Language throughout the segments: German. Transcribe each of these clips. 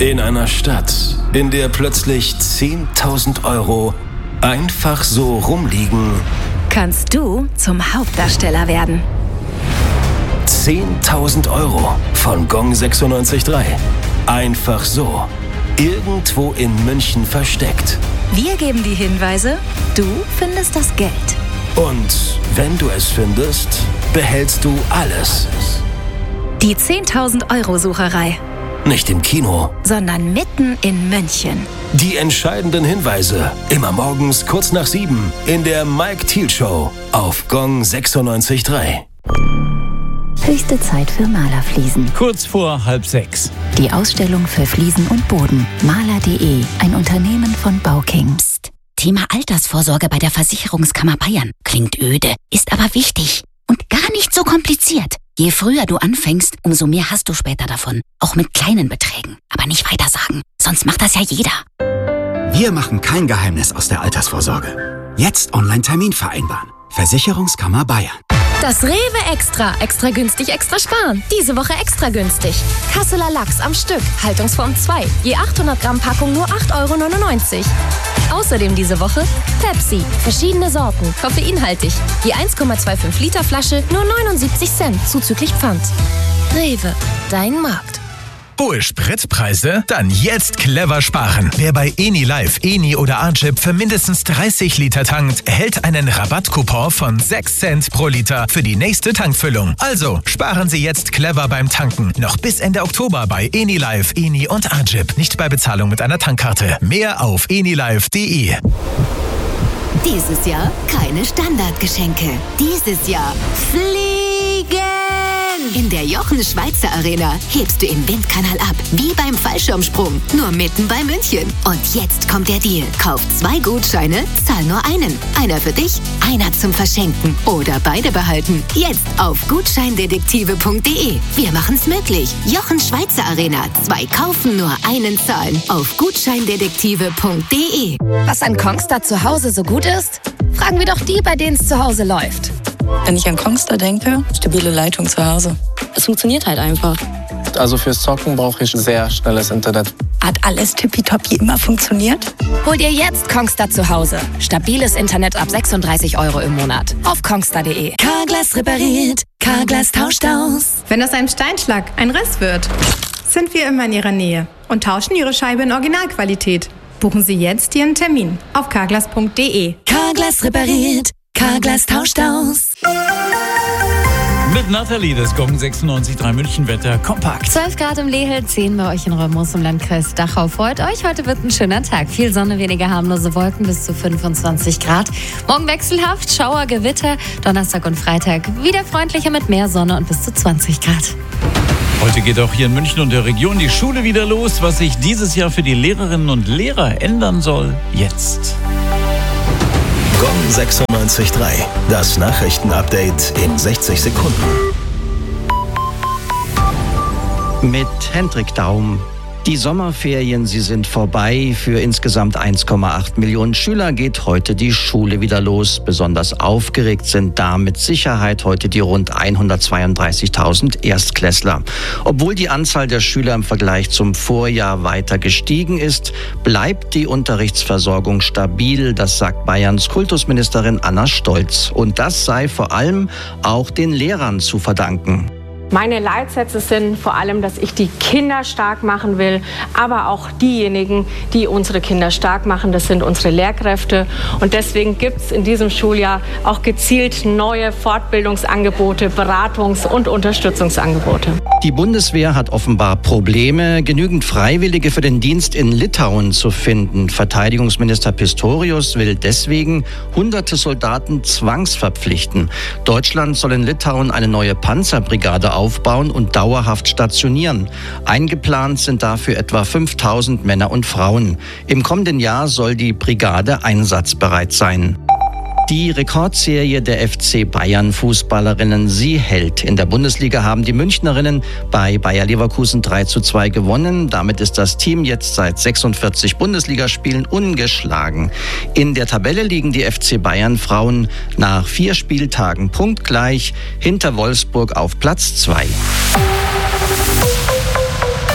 In einer Stadt, in der plötzlich 10.000 Euro einfach so rumliegen, kannst du zum Hauptdarsteller werden. 10.000 Euro von Gong 96.3. Einfach so. Irgendwo in München versteckt. Wir geben die Hinweise, du findest das Geld. Und wenn du es findest, behältst du alles. Die 10.000 Euro Sucherei. Nicht im Kino, sondern mitten in München. Die entscheidenden Hinweise. Immer morgens kurz nach 7 in der Mike Thiel Show auf Gong 96.3. Höchste Zeit für Malerfliesen. Kurz vor 5:30. Die Ausstellung für Fliesen und Boden. Maler.de, ein Unternehmen von Bauking. Psst. Thema Altersvorsorge bei der Versicherungskammer Bayern. Klingt öde, ist aber wichtig und gar nicht so kompliziert. Je früher du anfängst, umso mehr hast du später davon. Auch mit kleinen Beträgen. Aber nicht weiter sagen, sonst macht das ja jeder. Wir machen kein Geheimnis aus der Altersvorsorge. Jetzt Online-Termin vereinbaren. Versicherungskammer Bayern. Das Rewe Extra. Extra günstig, extra sparen. Diese Woche extra günstig. Kasseler Lachs am Stück. Haltungsform 2. Je 800 Gramm Packung nur 8,99 €. Außerdem diese Woche Pepsi. Verschiedene Sorten. Koffeinhaltig. Je 1,25 Liter Flasche nur 79 Cent. Zuzüglich Pfand. Rewe. Dein Markt. Hohe Spritpreise? Dann jetzt clever sparen. Wer bei Eni Live, Eni oder Agip für mindestens 30 Liter tankt, erhält einen Rabattcoupon von 6 Cent pro Liter für die nächste Tankfüllung. Also sparen Sie jetzt clever beim Tanken. Noch bis Ende Oktober bei Eni Live, Eni und Agip. Nicht bei Bezahlung mit einer Tankkarte. Mehr auf enilive.de. Dieses Jahr keine Standardgeschenke. Dieses Jahr fliegen! In der Jochen Schweizer Arena hebst du im Windkanal ab, wie beim Fallschirmsprung, nur mitten bei München. Und jetzt kommt der Deal. Kauf 2 Gutscheine, zahl nur einen. Einer für dich, einer zum Verschenken oder beide behalten. Jetzt auf gutscheindetektive.de. Wir machen's möglich. Jochen Schweizer Arena. 2 kaufen, nur einen zahlen. Auf gutscheindetektive.de. Was an Kongstar zu Hause so gut ist? Fragen wir doch die, bei denen es zu Hause läuft. Wenn ich an Kongstar denke, stabile Leitung zu Hause. Es funktioniert halt einfach. Also fürs Zocken brauche ich sehr schnelles Internet. Hat alles tippitoppi immer funktioniert? Hol dir jetzt Kongstar zu Hause. Stabiles Internet ab 36 € im Monat. Auf kongstar.de. Carglass repariert. Carglass tauscht aus. Wenn aus einem Steinschlag ein Riss wird, sind wir immer in Ihrer Nähe und tauschen Ihre Scheibe in Originalqualität. Buchen Sie jetzt Ihren Termin auf carglass.de. Carglass repariert. Carglass tauscht aus. Mit Nathalie, das Gong 96.3 München Wetter kompakt. 12 Grad im Lehel, 10 bei euch in Reumurs im Landkreis Dachau. Freut euch, heute wird ein schöner Tag. Viel Sonne, weniger harmlose Wolken, bis zu 25 Grad. Morgen wechselhaft, Schauer, Gewitter. Donnerstag und Freitag wieder freundlicher mit mehr Sonne und bis zu 20 Grad. Heute geht auch hier in München und der Region die Schule wieder los. Was sich dieses Jahr für die Lehrerinnen und Lehrer ändern soll, jetzt. Gong 96.3. Das Nachrichtenupdate in 60 Sekunden. Mit Hendrik Daum. Die Sommerferien, sie sind vorbei. Für insgesamt 1,8 Millionen Schüler geht heute die Schule wieder los. Besonders aufgeregt sind da mit Sicherheit heute die rund 132.000 Erstklässler. Obwohl die Anzahl der Schüler im Vergleich zum Vorjahr weiter gestiegen ist, bleibt die Unterrichtsversorgung stabil. Das sagt Bayerns Kultusministerin Anna Stolz. Und das sei vor allem auch den Lehrern zu verdanken. Meine Leitsätze sind vor allem, dass ich die Kinder stark machen will, aber auch diejenigen, die unsere Kinder stark machen, das sind unsere Lehrkräfte. Und deswegen gibt es in diesem Schuljahr auch gezielt neue Fortbildungsangebote, Beratungs- und Unterstützungsangebote. Die Bundeswehr hat offenbar Probleme, genügend Freiwillige für den Dienst in Litauen zu finden. Verteidigungsminister Pistorius will deswegen hunderte Soldaten zwangsverpflichten. Deutschland soll in Litauen eine neue Panzerbrigade aufbauen und dauerhaft stationieren. Eingeplant sind dafür etwa 5.000 Männer und Frauen. Im kommenden Jahr soll die Brigade einsatzbereit sein. Die Rekordserie der FC Bayern Fußballerinnen, sie hält. In der Bundesliga haben die Münchnerinnen bei Bayer Leverkusen 3:2 gewonnen. Damit ist das Team jetzt seit 46 Bundesligaspielen ungeschlagen. In der Tabelle liegen die FC Bayern Frauen nach 4 Spieltagen punktgleich hinter Wolfsburg auf Platz 2.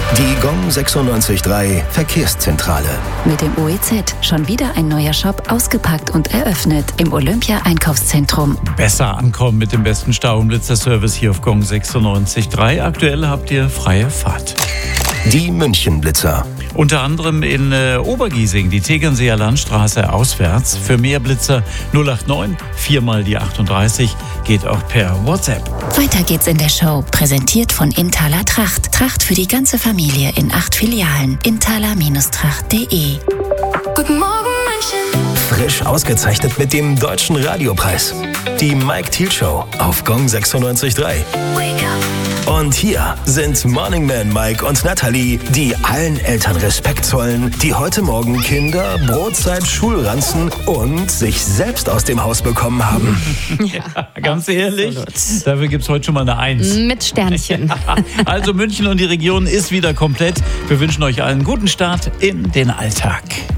Die Gong 96.3 Verkehrszentrale. Mit dem OEZ schon wieder ein neuer Shop ausgepackt und eröffnet im Olympia-Einkaufszentrum. Besser ankommen mit dem besten Stau- und Blitzerservice hier auf Gong 96.3. Aktuell habt ihr freie Fahrt. Die München-Blitzer. Unter anderem in Obergiesing, die Tegernseer Landstraße auswärts. Für mehr Blitzer 089 4 mal die 38 geht auch per WhatsApp. Weiter geht's in der Show, präsentiert von Inthaler Tracht. Tracht für die ganze Familie in 8 Filialen. Inthaler-Tracht.de. Guten Morgen, München. Frisch ausgezeichnet mit dem Deutschen Radiopreis. Die Mike Thiel Show auf Gong 96.3. Und hier sind Morning Man Mike und Nathalie, die allen Eltern Respekt zollen, die heute Morgen Kinder, Brotzeit, Schulranzen und sich selbst aus dem Haus bekommen haben. Ja, ganz ehrlich, dafür gibt es heute schon mal eine 1. Mit Sternchen. Also München und die Region ist wieder komplett. Wir wünschen euch allen einen guten Start in den Alltag.